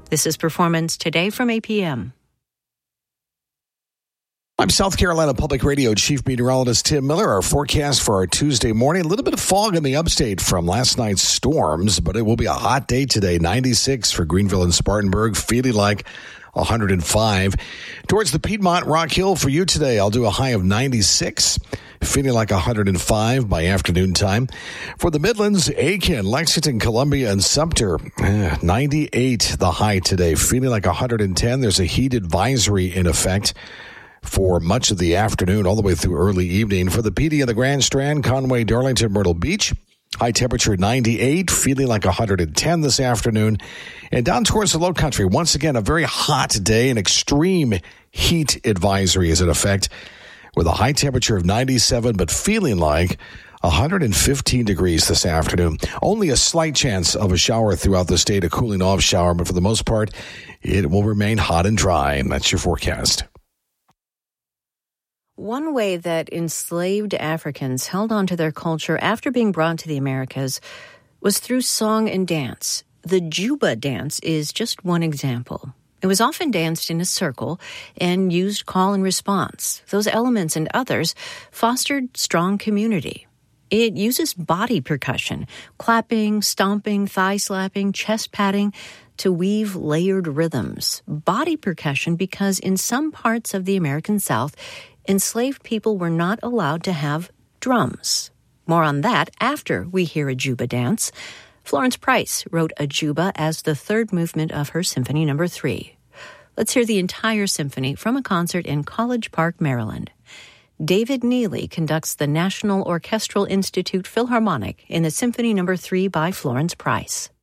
This is Performance Today from APM. I'm South Carolina Public Radio Chief Meteorologist Tim Miller. Our forecast for our Tuesday morning, a little bit of fog in the upstate from last night's storms, but it will be a hot day today. 96 for Greenville and Spartanburg, feeling like 105. Towards the Piedmont Rock Hill for you today, I'll do a high of 96, feeling like 105 by afternoon time. For the Midlands, Aiken, Lexington, Columbia, and Sumter, 98 the high today, feeling like 110. There's a heat advisory in effect for much of the afternoon, all the way through early evening. For the PD and the Grand Strand, Conway, Darlington, Myrtle Beach, high temperature 98, feeling like 110 this afternoon. And down towards the low country, once again, a very hot day. An extreme heat advisory is in effect with a high temperature of 97, but feeling like 115 degrees this afternoon. Only a slight chance of a shower throughout the state, a cooling off shower, but for the most part, it will remain hot and dry. And that's your forecast. One way that enslaved Africans held on to their culture after being brought to the Americas was through song and dance. The Juba dance is just one example. It was often danced in a circle and used call and response. Those elements and others fostered strong community. It uses body percussion, clapping, stomping, thigh slapping, chest patting, to weave layered rhythms. Body percussion because in some parts of the American South, enslaved people were not allowed to have drums. More on that after we hear a Juba dance. Florence Price wrote a Juba as the third movement of her Symphony No. 3. Let's hear the entire symphony from a concert in College Park, Maryland. David Neely conducts the National Orchestral Institute Philharmonic in the Symphony No. 3 by Florence Price.